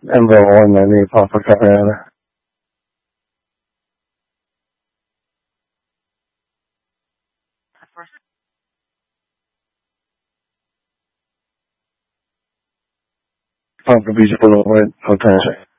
number one nani papakayana. Pagkabisa ko lang okay.